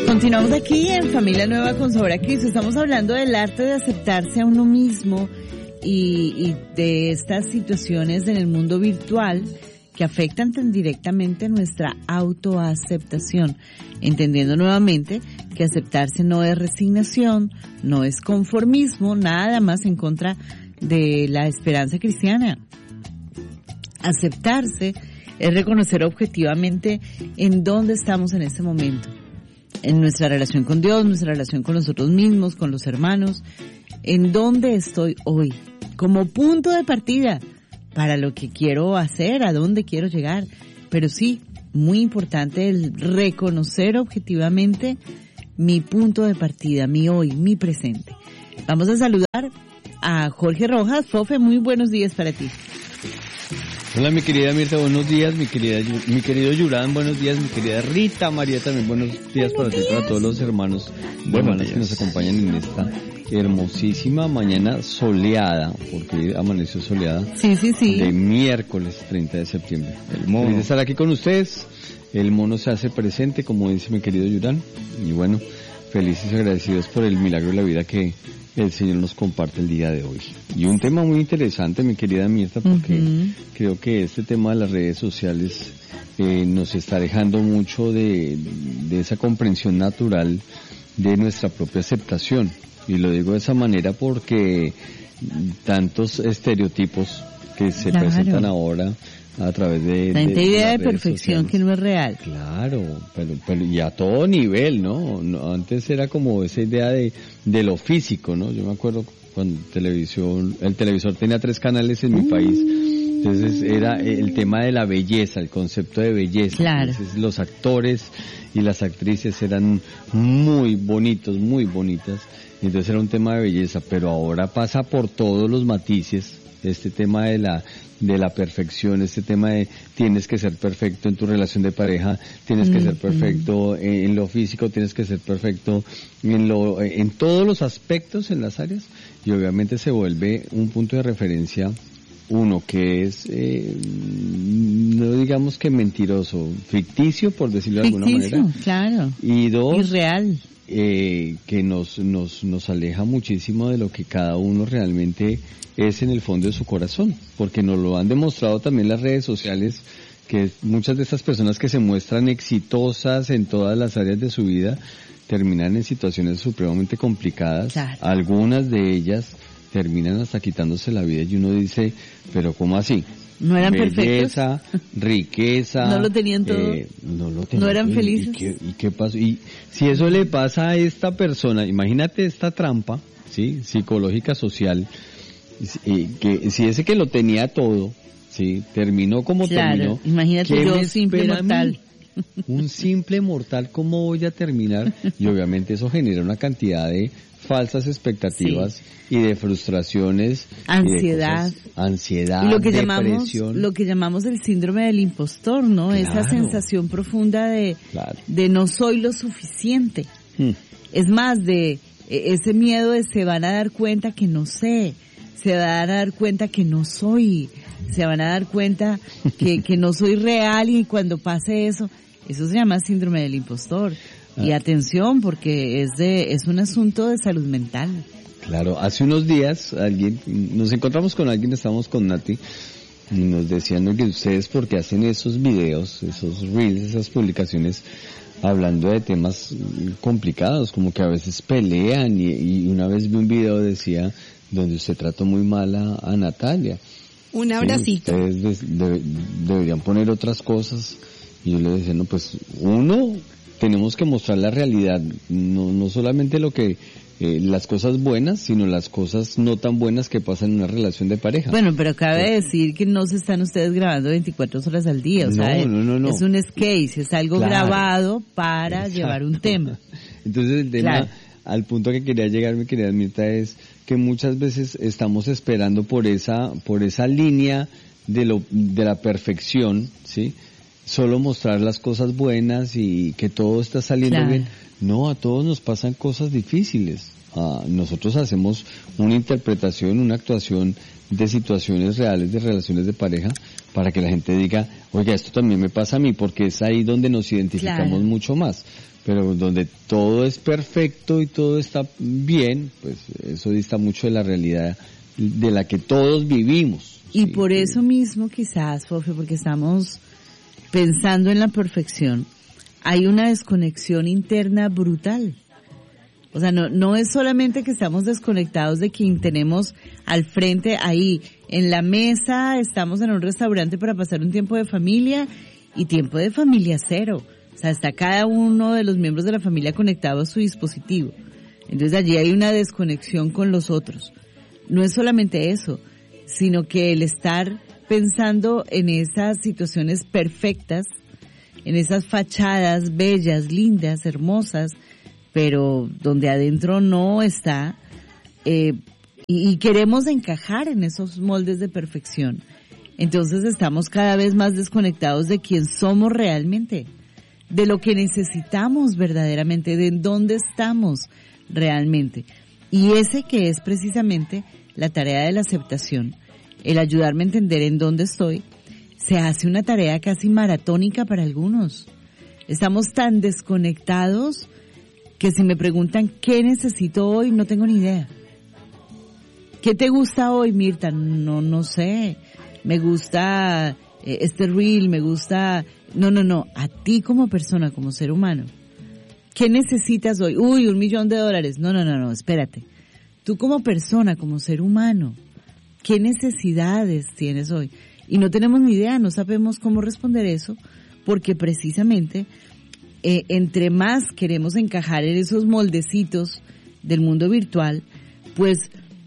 Continuamos aquí en Familia Nueva con Sabor Cristo. Estamos hablando del arte de aceptarse a uno mismo y de estas situaciones en el mundo virtual que afectan tan directamente nuestra autoaceptación, entendiendo nuevamente que aceptarse no es resignación, no es conformismo, nada más en contra de la esperanza cristiana. Aceptarse es reconocer objetivamente en dónde estamos en este momento, en nuestra relación con Dios, nuestra relación con nosotros mismos, con los hermanos, en dónde estoy hoy, como punto de partida para lo que quiero hacer, a dónde quiero llegar. Pero sí, muy importante el reconocer objetivamente mi punto de partida, mi hoy, mi presente. Vamos a saludar a Jorge Rojas. Fofe, muy buenos días para ti. Hola mi querida Mirta, buenos días, mi querido Yurán, buenos días, mi querida Rita María también, buenos días para ti, para todos los hermanos y hermanas que nos acompañan en esta hermosísima mañana soleada, porque amaneció soleada, sí. De miércoles 30 de septiembre. Feliz de estar aquí con ustedes, el mono se hace presente, como dice mi querido Yurán, y bueno, felices y agradecidos por el milagro de la vida que el Señor nos comparte el día de hoy. Y un tema muy interesante, mi querida Mirta, porque creo que este tema de las redes sociales nos está dejando mucho de esa comprensión natural de nuestra propia aceptación. Y lo digo de esa manera porque tantos estereotipos que se presentan ahora a través de la idea de sociales. perfección que no es real. Claro, pero y a todo nivel, ¿no? Antes era como esa idea de lo físico, ¿no? Yo me acuerdo cuando el televisor tenía 3 canales en mi país. Entonces era el tema de la belleza, el concepto de belleza. Claro. Entonces los actores y las actrices eran muy bonitos, muy bonitas. Entonces era un tema de belleza, pero ahora pasa por todos los matices este tema de la perfección, este tema de tienes que ser perfecto en tu relación de pareja, tienes que ser perfecto en lo físico, tienes que ser perfecto en todos los aspectos, en las áreas, y obviamente se vuelve un punto de referencia, uno que es, no digamos que mentiroso, ficticio, por decirlo de alguna manera. Claro. Y dos, irreal. Que nos aleja muchísimo de lo que cada uno realmente es en el fondo de su corazón, porque nos lo han demostrado también las redes sociales, que muchas de estas personas que se muestran exitosas en todas las áreas de su vida terminan en situaciones supremamente complicadas. Claro. Algunas de ellas terminan hasta quitándose la vida y uno dice, pero ¿cómo así? ¿No eran belleza, perfectos? Riqueza. ¿No lo tenían todo? ¿No eran felices? ¿Y qué pasó? Y si eso le pasa a esta persona, imagínate esta trampa, ¿sí? Psicológica, social, que si ese que lo tenía todo, ¿sí? Terminó como terminó. Imagínate yo, simple mortal. Un simple mortal, ¿cómo voy a terminar? Y obviamente eso genera una cantidad de falsas expectativas y de frustraciones, ansiedad, y lo que depresión. lo que llamamos el síndrome del impostor, ¿no? Claro. Esa sensación profunda de no soy lo suficiente. Es más, de ese miedo de se van a dar cuenta que no sé, se van a dar cuenta que no soy, se van a dar cuenta que no soy real, y cuando pase eso se llama síndrome del impostor. Y atención, porque es un asunto de salud mental. Claro, hace unos días nos encontramos con alguien, estábamos con Nati, y nos decían que ustedes porque hacen esos videos, esos reels, esas publicaciones, hablando de temas complicados, como que a veces pelean, y una vez vi un video decía, donde usted trató muy mal a Natalia. Un abracito. Sí, ustedes deberían poner otras cosas, y yo le decía, no, pues tenemos que mostrar la realidad, no solamente lo que las cosas buenas, sino las cosas no tan buenas que pasan en una relación de pareja. Bueno, pero cabe decir que no se están ustedes grabando 24 horas al día, o sea, no. Es un sketch, es algo grabado para llevar un tema. Entonces el tema, al punto que quería llegar, mi querida Mirta, es que muchas veces estamos esperando por esa línea de la perfección, ¿sí? Solo mostrar las cosas buenas y que todo está saliendo bien. No, a todos nos pasan cosas difíciles. Nosotros hacemos una interpretación, una actuación de situaciones reales, de relaciones de pareja, para que la gente diga, oiga, esto también me pasa a mí, porque es ahí donde nos identificamos mucho más. Pero donde todo es perfecto y todo está bien, pues eso dista mucho de la realidad de la que todos vivimos. Y sí, por eso mismo quizás, Fofio, porque estamos pensando en la perfección, hay una desconexión interna brutal. O sea, no es solamente que estamos desconectados de quien tenemos al frente ahí, en la mesa, estamos en un restaurante para pasar un tiempo de familia y tiempo de familia cero. O sea, está cada uno de los miembros de la familia conectado a su dispositivo. Entonces allí hay una desconexión con los otros. No es solamente eso, sino que el estar pensando en esas situaciones perfectas, en esas fachadas bellas, lindas, hermosas, pero donde adentro no está, y queremos encajar en esos moldes de perfección. Entonces estamos cada vez más desconectados de quién somos realmente, de lo que necesitamos verdaderamente, de dónde estamos realmente. Y ese que es precisamente la tarea de la aceptación, el ayudarme a entender en dónde estoy, se hace una tarea casi maratónica para algunos. Estamos tan desconectados que si me preguntan qué necesito hoy, no tengo ni idea. ¿Qué te gusta hoy, Mirta? No sé. Me gusta este reel, me gusta... No, a ti como persona, como ser humano. ¿Qué necesitas hoy? Uy, $1,000,000. No, espérate. Tú como persona, como ser humano, ¿qué necesidades tienes hoy? Y no tenemos ni idea, no sabemos cómo responder eso, porque precisamente entre más queremos encajar en esos moldecitos del mundo virtual, pues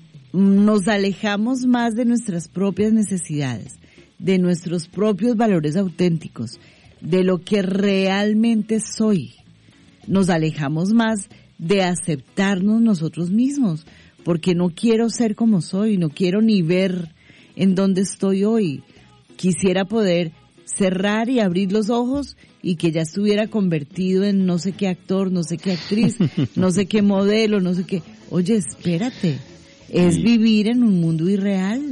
nos alejamos más de nuestras propias necesidades, de nuestros propios valores auténticos, de lo que realmente soy. Nos alejamos más de aceptarnos nosotros mismos, porque no quiero ser como soy, no quiero ni ver en dónde estoy hoy. Quisiera poder cerrar y abrir los ojos y que ya estuviera convertido en no sé qué actor, no sé qué actriz, no sé qué modelo, no sé qué. Oye, espérate, es vivir en un mundo irreal.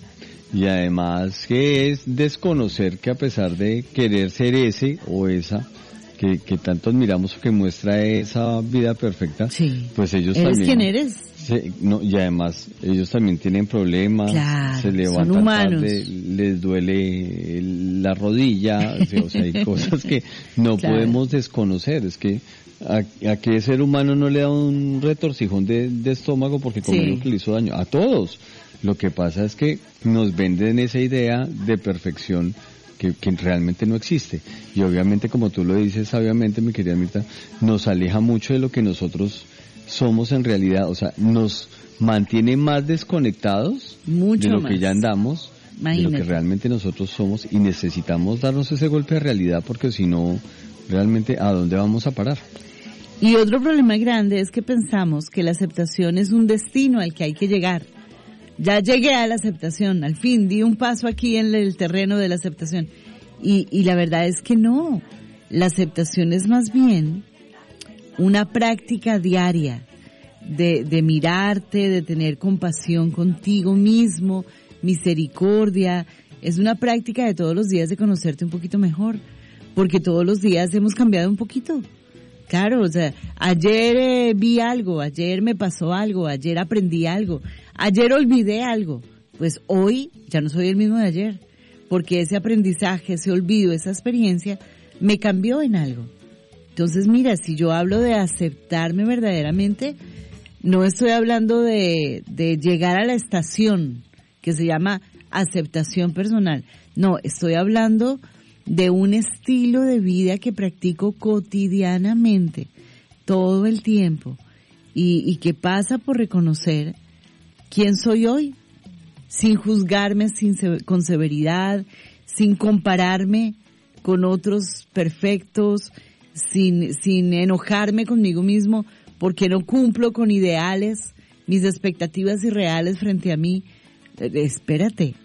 Y además que es desconocer que a pesar de querer ser ese o esa que tanto admiramos, que muestra esa vida perfecta, sí, pues ellos ¿eres también... quién eres? Y además ellos también tienen problemas, claro, se levantan tarde, les duele la rodilla, o sea, hay cosas que no podemos desconocer. Es que a qué ser humano no le da un retorcijón de estómago porque comió lo que le hizo daño, a todos. Lo que pasa es que nos venden esa idea de perfección que realmente no existe. Y obviamente, como tú lo dices sabiamente, mi querida Mirta, nos aleja mucho de lo que nosotros somos en realidad. O sea, nos mantiene más desconectados de lo que ya andamos, de lo que realmente nosotros somos, y necesitamos darnos ese golpe de realidad, porque si no, realmente, ¿a dónde vamos a parar? Y otro problema grande es que pensamos que la aceptación es un destino al que hay que llegar. Ya llegué a la aceptación, al fin di un paso aquí en el terreno de la aceptación. Y la verdad es que no. La aceptación es más bien una práctica diaria de mirarte, de tener compasión contigo mismo, misericordia. Es una práctica de todos los días de conocerte un poquito mejor, porque todos los días hemos cambiado un poquito. Claro, o sea, ayer vi algo, ayer me pasó algo, ayer aprendí algo, ayer olvidé algo. Pues hoy ya no soy el mismo de ayer, porque ese aprendizaje, ese olvido, esa experiencia me cambió en algo. Entonces, mira, si yo hablo de aceptarme verdaderamente, no estoy hablando de llegar a la estación que se llama aceptación personal. No, estoy hablando de un estilo de vida que practico cotidianamente, todo el tiempo, y que pasa por reconocer quién soy hoy, sin juzgarme con severidad, sin compararme con otros perfectos, sin enojarme conmigo mismo porque no cumplo con ideales, mis expectativas irreales frente a mí. Espérate.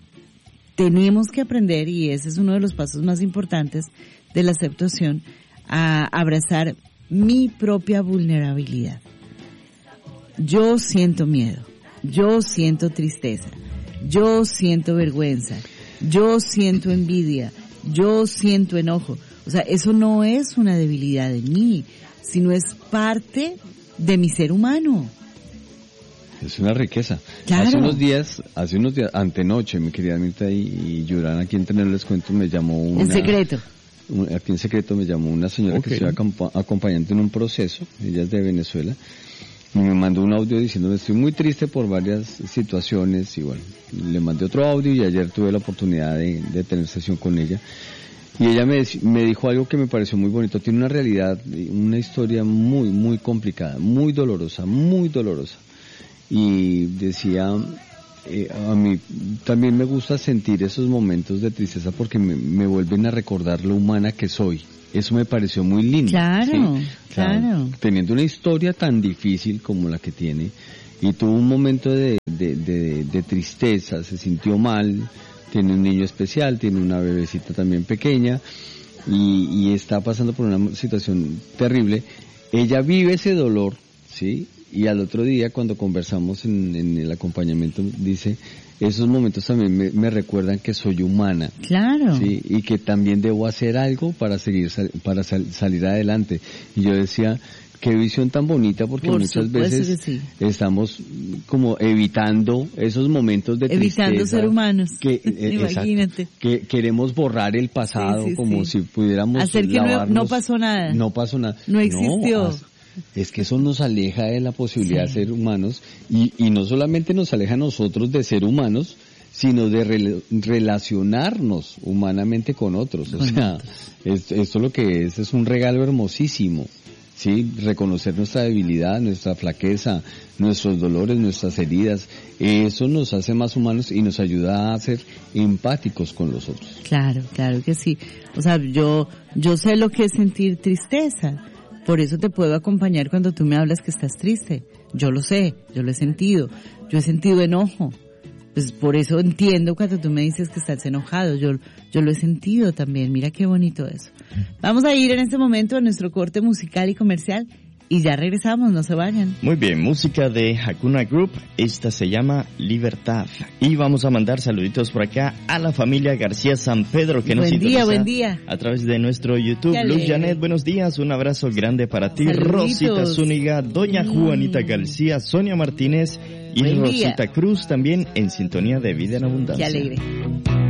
Tenemos que aprender, y ese es uno de los pasos más importantes de la aceptación, a abrazar mi propia vulnerabilidad. Yo siento miedo, yo siento tristeza, yo siento vergüenza, yo siento envidia, yo siento enojo. O sea, eso no es una debilidad de mí, sino es parte de mi ser humano. Es una riqueza. Claro. Hace unos días, antenoche, mi querida Anita y Yurán, aquí en Tener les cuento, me llamó una... En secreto. Aquí en secreto me llamó una señora que estoy acompañando en un proceso, ella es de Venezuela, y me mandó un audio diciéndome estoy muy triste por varias situaciones, y bueno, le mandé otro audio y ayer tuve la oportunidad de tener sesión con ella. Y ella me dijo algo que me pareció muy bonito. Tiene una realidad, una historia muy, muy complicada, muy dolorosa. Y decía, a mí también me gusta sentir esos momentos de tristeza porque me vuelven a recordar lo humana que soy. Eso me pareció muy lindo. Claro, ¿sí? claro. Teniendo una historia tan difícil como la que tiene, y tuvo un momento de tristeza, se sintió mal, tiene un niño especial, tiene una bebecita también pequeña, y está pasando por una situación terrible. Ella vive ese dolor, ¿sí? Y al otro día, cuando conversamos en el acompañamiento, dice, esos momentos también me recuerdan que soy humana. Claro. Sí, y que también debo hacer algo para salir adelante. Y yo decía, qué visión tan bonita, porque muchas veces estamos como evitando esos momentos de tristeza. Evitando ser humanos. Imagínate. Que queremos borrar el pasado, como si pudiéramos hacer que no pasó nada. No pasó nada. No existió. Es que eso nos aleja de la posibilidad de ser humanos, y no solamente nos aleja a nosotros de ser humanos, sino de relacionarnos humanamente con otros. O sea, esto lo que es un regalo hermosísimo, ¿sí? Reconocer nuestra debilidad, nuestra flaqueza, nuestros dolores, nuestras heridas, eso nos hace más humanos y nos ayuda a ser empáticos con los otros. Claro, claro que sí. O sea, yo sé lo que es sentir tristeza. Por eso te puedo acompañar cuando tú me hablas que estás triste. Yo lo sé, yo lo he sentido. Yo he sentido enojo. Pues por eso entiendo cuando tú me dices que estás enojado. Yo lo he sentido también. Mira qué bonito eso. Vamos a ir en este momento a nuestro corte musical y comercial y ya regresamos, no se vayan. Muy bien, música de Hakuna Group. Esta se llama Libertad. Y vamos a mandar saluditos por acá a la familia García San Pedro que nos sintoniza buen día. A través de nuestro YouTube. Luz Janet, buenos días, un abrazo grande para ti. Saluditos. Rosita Zúñiga, Doña Juanita García, Sonia Martínez y Rosita Cruz también en sintonía de Vida en Abundancia. Qué alegre.